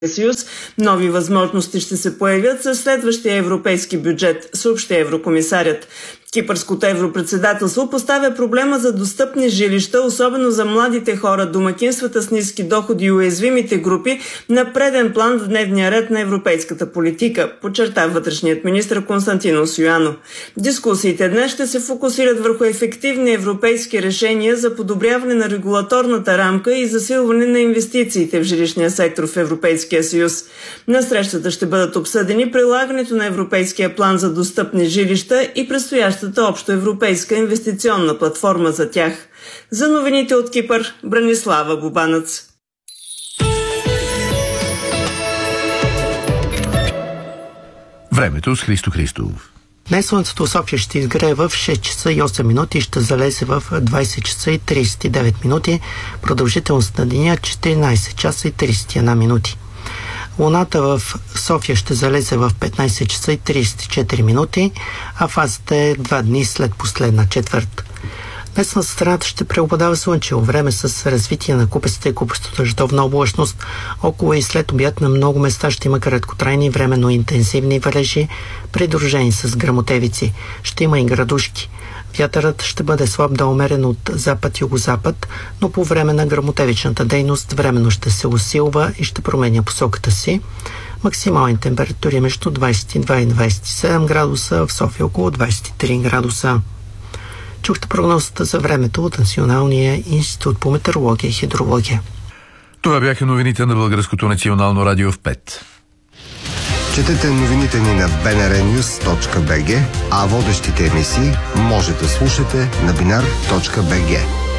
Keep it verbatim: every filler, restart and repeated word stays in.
съюз. Нови възможности ще се появят със следващия европейски бюджет, съобщи еврокомисарят. Кипърското европредседателство поставя проблема за достъпни жилища, особено за младите хора, домакинствата с ниски доходи и уязвимите групи, на преден план в дневния ред на европейската политика, подчерта вътрешният министър Константино Стоянов. Дискусиите днес ще се фокусират върху ефективни европейски решения за подобряване на регулаторната рамка и засилване на инвестициите в жилищния сектор в Европейския съюз. На срещата ще бъдат обсъдени прилагането на Европейския план за достъпни жилища и предстоящата общоевропейска инвестиционна платформа за тях. За новините от Кипър, Бранислава Бубанец. Времето с Христо Христов. Днес слънцето в София ще изгрее в шест часа и осем минути и ще залезе в двайсет часа и трийсет и девет минути. Продължителност на деня четиринайсет часа и трийсет и една минути. Луната в София ще залезе в петнайсет часа и трийсет и четири минути, а фазата е два дни след последна четвърт. Днес на страната ще преобладава слънчево време с развитие на купеста и купесто-дъждовна облачност. Около и след обяд на много места ще има краткотрайни временно интензивни валежи, придружени с гръмотевици. Ще има и градушки. Вятърът ще бъде слаб до умерен от запад-югозапад, но по време на гръмотевичната дейност временно ще се усилва и ще променя посоката си. Максимални температури между двайсет и два и двайсет и седем градуса, в София около двайсет и три градуса. Чухте прогнозата за времето от Националния институт по метеорология и хидрология. Това бяха новините на Българското национално радио в пет. Четете новините ни на би ен ар нюз точка би джи, а водещите емисии може да слушате на бинар точка би джи.